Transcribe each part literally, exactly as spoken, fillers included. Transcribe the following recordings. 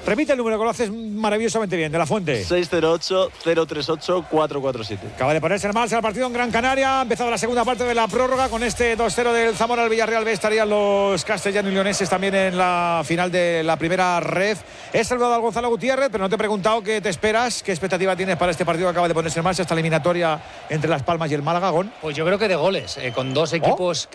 Repite el número que lo haces maravillosamente bien, de la Fuente. seis cero ocho, cero tres ocho, cuatro cuatro siete. Acaba de ponerse en marcha el partido en Gran Canaria. Ha empezado la segunda parte de la prórroga con este dos cero del Zamora al Villarreal B. Estarían los castellanos y leoneses también en la final de la primera red. He saludado al Gonzalo Gutiérrez, pero no te he preguntado qué te esperas, qué expectativa tienes para este partido que acaba de ponerse en marcha, esta eliminatoria entre Las Palmas y el Málaga. Gon. Pues yo creo que de goles, eh, con dos equipos ¿Oh?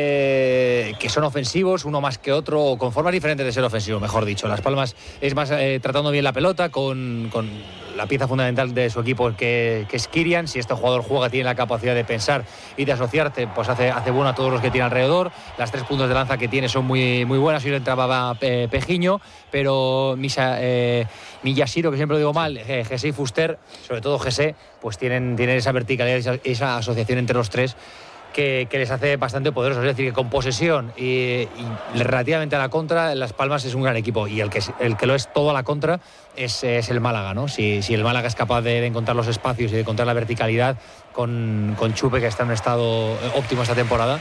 que, que son ofensivos, uno más que otro, con formas diferentes de ser ofensivo, mejor dicho. Las Palmas es más eh, tratando bien la pelota, con, con la pieza fundamental de su equipo que, que es Kirian. Si este jugador juega, tiene la capacidad de pensar y de asociarte, pues hace, hace bueno a todos los que tiene alrededor. Las tres puntos de lanza que tiene son muy, muy buenas. Hoy le entraba eh, Pejiño, pero Misa, eh, Miyashiro, que siempre lo digo mal, eh, Jesse y Fuster, sobre todo Jesse, pues tienen, tienen esa verticalidad, esa, esa asociación entre los tres que, que les hace bastante poderosos. Es decir, que con posesión y, y relativamente a la contra, Las Palmas es un gran equipo, y el que, el que lo es todo a la contra es, es el Málaga, ¿no? Si, si el Málaga es capaz de, de encontrar los espacios y de encontrar la verticalidad con, con Chupe, que está en un estado óptimo esta temporada,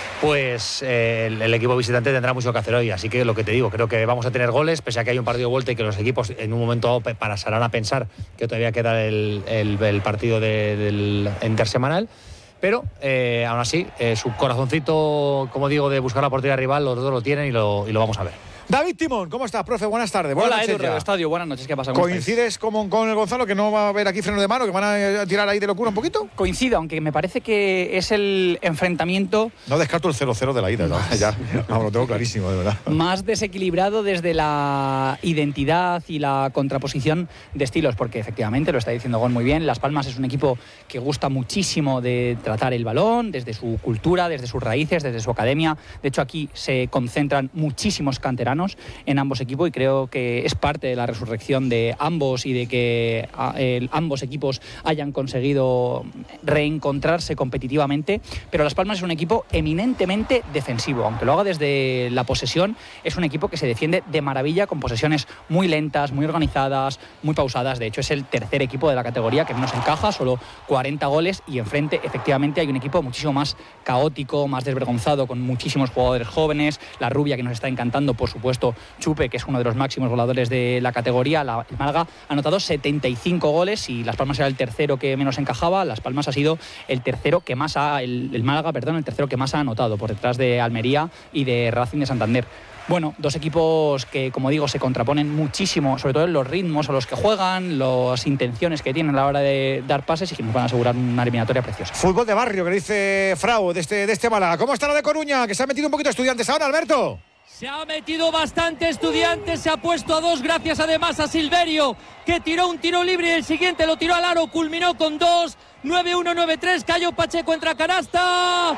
pues eh, el, el equipo visitante tendrá mucho que hacer hoy. Así que lo que te digo, creo que vamos a tener goles, pese a que hay un partido de vuelta y que los equipos en un momento pasarán a pensar que todavía queda el, el, el partido de, del intersemanal. Pero eh, aún así, eh, su corazoncito, como digo, de buscar la portería rival, los dos lo tienen y lo, y lo vamos a ver. David Timón, ¿cómo estás, profe? Buenas tardes. Buenas Hola, noches. Edu, Radio Estadio. Buenas noches, ¿qué pasa? ¿Coincides con, con el Gonzalo, que no va a haber aquí freno de mano, que van a tirar ahí de locura un poquito? Coincido, aunque me parece que es el enfrentamiento... No descarto el cero cero de la ida, ¿no? Ya, no, lo tengo clarísimo, de verdad. Más desequilibrado desde la identidad y la contraposición de estilos, porque efectivamente, lo está diciendo Gon muy bien, Las Palmas es un equipo que gusta muchísimo de tratar el balón, desde su cultura, desde sus raíces, desde su academia. De hecho, aquí se concentran muchísimos canteranos en ambos equipos, y creo que es parte de la resurrección de ambos y de que a, el, ambos equipos hayan conseguido reencontrarse competitivamente. Pero Las Palmas es un equipo eminentemente defensivo, aunque lo haga desde la posesión. Es un equipo que se defiende de maravilla, con posesiones muy lentas, muy organizadas, muy pausadas. De hecho, es el tercer equipo de la categoría que menos encaja, solo cuarenta goles, y enfrente efectivamente hay un equipo muchísimo más caótico, más desvergonzado, con muchísimos jugadores jóvenes. La rubia, que nos está encantando, por supuesto, Chupe, que es uno de los máximos goleadores de la categoría. La, el Málaga ha anotado setenta y cinco goles, y Las Palmas era el tercero que menos encajaba. Las Palmas ha sido el tercero que más ha, el, el Málaga, perdón, el tercero que más ha anotado, por detrás de Almería y de Racing de Santander. Bueno, dos equipos que, como digo, se contraponen muchísimo, sobre todo en los ritmos a los que juegan, las intenciones que tienen a la hora de dar pases, y que nos van a asegurar una eliminatoria preciosa. Fútbol de barrio, que dice Frau, de este, de este Málaga. ¿Cómo está la de Coruña? Que se ha metido un poquito Estudiantes ahora, Alberto. Se ha metido bastante Estudiantes, se ha puesto a dos gracias además a Silverio, que tiró un tiro libre y el siguiente lo tiró al aro, culminó con dos. nueve uno nueve tres, Cayo Pacheco entra canasta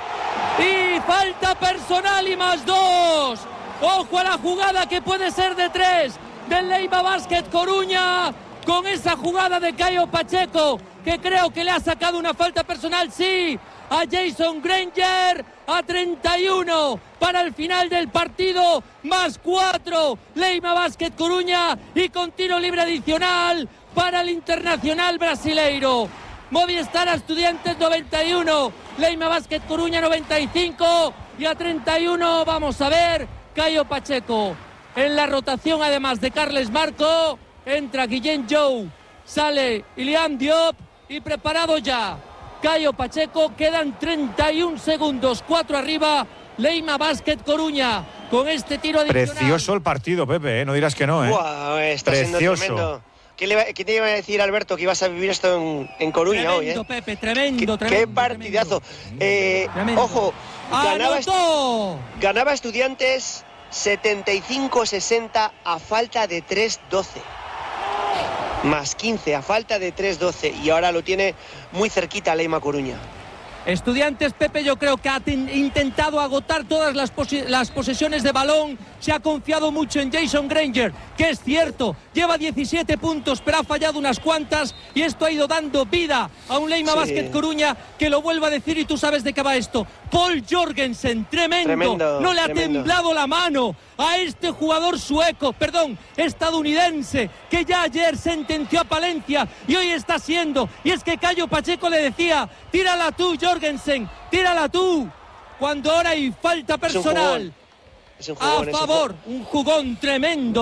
y falta personal y más dos. Ojo a la jugada, que puede ser de tres del Leiva Basket Coruña, con esa jugada de Cayo Pacheco, que creo que le ha sacado una falta personal, sí, a Jason Granger, a treinta y uno para el final del partido, más cuatro, Leiva Basket Coruña, y con tiro libre adicional para el internacional brasileiro. Movistar a Estudiantes noventa y uno, Leiva Basket Coruña noventa y cinco, y a treinta y uno vamos a ver Cayo Pacheco. En la rotación, además de Carles Marco, entra Guillén Jou, sale Iliam Diop, y preparado ya Cayo Pacheco. Quedan treinta y un segundos, cuatro arriba Leiva Basket Coruña, con este tiro adicional. Precioso el partido, Pepe, ¿eh? No dirás que no, ¿eh? Wow, está Precioso. Siendo tremendo. ¿Qué, le, ¿Qué te iba a decir, Alberto, que ibas a vivir esto en, en Coruña tremendo, hoy, eh? Pepe, tremendo, ¿Qué, tremendo. qué partidazo. Tremendo. Eh, Tremendo. Ojo, ganaba, ¡Anotó! ganaba Estudiantes setenta y cinco sesenta a falta de tres doce. Más quince a falta de tres doce, y ahora lo tiene muy cerquita Leiva Coruña. Estudiantes, Pepe, yo creo que ha intentado agotar todas las, pos- las posesiones de balón. Se ha confiado mucho en Jason Granger, que es cierto, lleva diecisiete puntos, pero ha fallado unas cuantas, y esto ha ido dando vida a un Leiva Sí. Basket Coruña, que lo vuelvo a decir, y tú sabes de qué va esto. Paul Jorgensen, tremendo, Tremendo, no le ha tremendo. temblado la mano a este jugador sueco, perdón, estadounidense, que ya ayer sentenció a Palencia y hoy está siendo, y es que Cayo Pacheco le decía, tírala tú, Jorgensen, tírala tú, cuando ahora hay falta personal Es un jugón, es un jugón, a es un favor, jugón. un jugón tremendo.